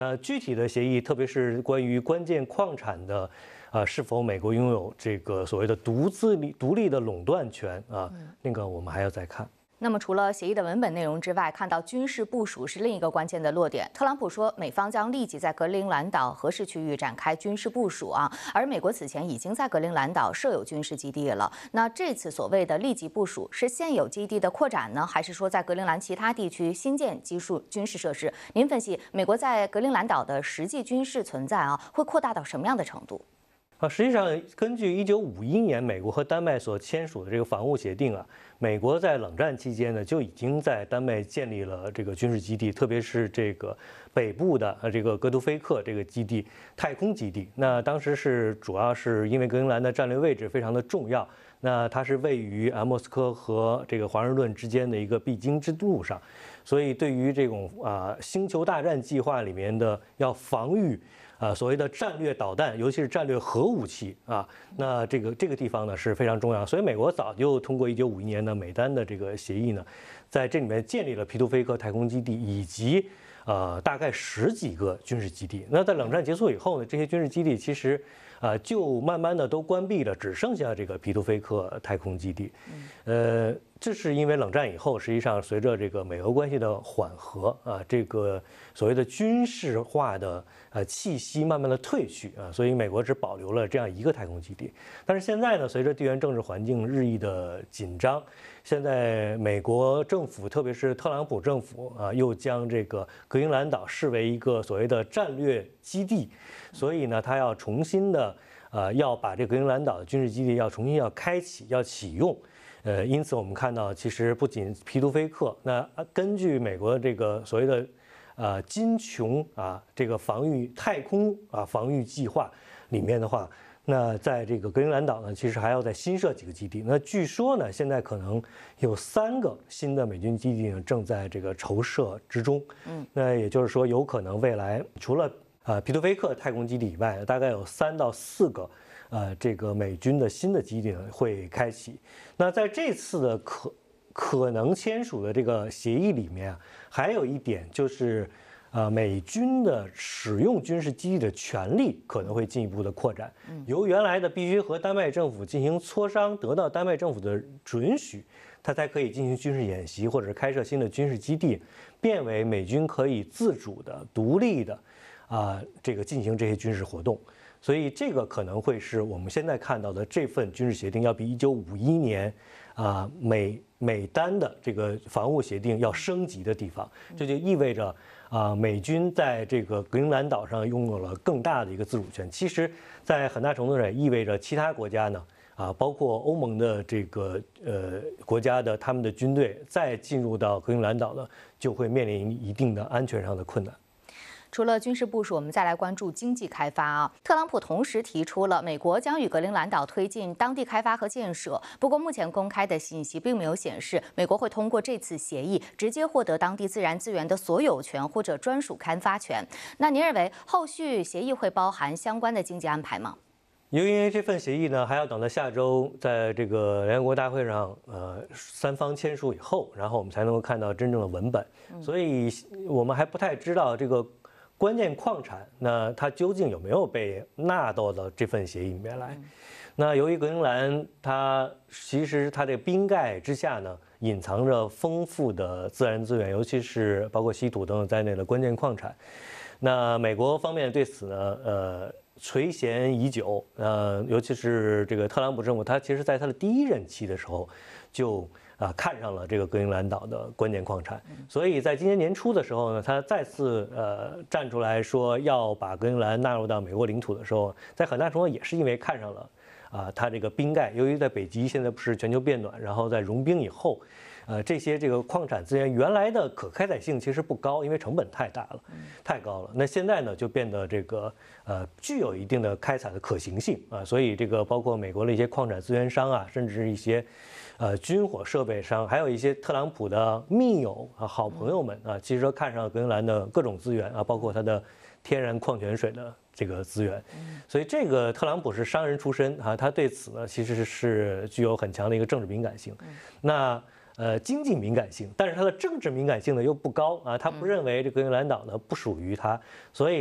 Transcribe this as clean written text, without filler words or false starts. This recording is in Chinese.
具体的协议，特别是关于关键矿产的，是否美国拥有这个所谓的独立的垄断权啊？那个我们还要再看。 那么，除了协议的文本内容之外，看到军事部署是另一个关键的落点。特朗普说，美方将立即在格陵兰岛核试区域展开军事部署啊，而美国此前已经在格陵兰岛设有军事基地了。那这次所谓的立即部署，是现有基地的扩展呢，还是说在格陵兰其他地区新建军事设施？您分析，美国在格陵兰岛的实际军事存在啊，会扩大到什么样的程度？ 实际上，根据1951年美国和丹麦所签署的这个防务协定啊，美国在冷战期间呢就已经在丹麦建立了这个军事基地，特别是这个北部的这个格图菲克这个基地太空基地。那当时主要是因为格陵兰的战略位置非常的重要，那它是位于莫斯科和这个华盛顿之间的一个必经之路上，所以对于这种星球大战计划里面的要防御。所谓的战略导弹，尤其是战略核武器啊，那这个地方呢是非常重要，所以美国早就通过1951年的美丹的这个协议呢，在这里面建立了皮图菲克太空基地以及大概10几个军事基地。那在冷战结束以后呢，这些军事基地其实就慢慢的都关闭了，只剩下这个皮图菲克太空基地。这是因为冷战以后，实际上随着这个美俄关系的缓和啊，这个所谓的军事化的气息慢慢的褪去啊，所以美国只保留了这样一个太空基地。但是现在呢，随着地缘政治环境日益的紧张，现在美国政府，特别是特朗普政府啊，又将这个格陵兰岛视为一个所谓的战略基地，所以呢，他要重新的要把这个格陵兰岛的军事基地要重新开启，要启用。因此我们看到，其实不仅皮图菲克，那根据美国这个所谓的金琼这个太空防御计划里面的话，那在这个格陵兰岛呢，其实还要再新设几个基地。那据说呢，现在可能有3个新的美军基地呢正在这个筹设之中。那也就是说，有可能未来除了皮图菲克太空基地以外，大概有3到4个。这个美军的新的基地呢会开启。那在这次的可能签署的这个协议里面还有一点就是，美军的使用军事基地的权利可能会进一步的扩展，由原来的必须和丹麦政府进行磋商，得到丹麦政府的准许，它才可以进行军事演习或者开设新的军事基地，变为美军可以自主的、独立的，这个进行这些军事活动。所以这个可能会是我们现在看到的这份军事协定要比1951年美丹的这个防务协定要升级的地方。这就意味着美军在这个格陵兰岛上拥有了更大的一个自主权。其实，在很大程度上也意味着其他国家呢包括欧盟的这个国家的他们的军队再进入到格陵兰岛呢，就会面临一定的安全上的困难。 除了军事部署，我们再来关注经济开发啊。特朗普同时提出了美国将与格陵兰岛推进当地开发和建设。不过，目前公开的信息并没有显示美国会通过这次协议直接获得当地自然资源的所有权或者专属开发权。那您认为后续协议会包含相关的经济安排吗？ 因为这份协议呢，还要等到下周在这个联合国大会上，3方签署以后，然后我们才能够看到真正的文本。所以我们还不太知道这个。关键矿产，那它究竟有没有被纳到这份协议里面来？那由于格陵兰其实它的冰盖之下呢，隐藏着丰富的自然资源，尤其是包括稀土等等在内的关键矿产。那美国方面对此呢，垂涎已久。尤其是这个特朗普政府，他其实在他的第1任期的时候就。看上了这个格陵兰岛的关键矿产，所以在今年年初的时候呢，他再次站出来说要把格陵兰纳入到美国领土的时候，在很大程度也是因为看上了它这个冰盖，由于在北极现在不是全球变暖，然后在融冰以后，这个矿产资源原来的可开采性其实不高，因为成本太大了，太高了。那现在呢就变得这个具有一定的开采的可行性所以这个包括美国的一些矿产资源商甚至是一些。军火设备商，还有一些特朗普的密友好朋友们其实都看上格陵兰的各种资源包括它的天然矿泉水的这个资源。所以这个特朗普是商人出身他对此呢其实是具有很强的一个政治敏感性。那经济敏感性，但是它的政治敏感性呢又不高啊，他不认为这格陵兰岛呢不属于他，所以。